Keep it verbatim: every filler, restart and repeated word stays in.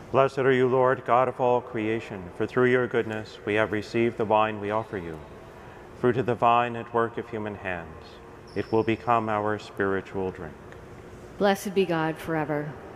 Blessed are you, Lord, God of all creation, for through your goodness we have received the wine we offer you, fruit of the vine and work of human hands. It will become our spiritual drink. Blessed be God forever.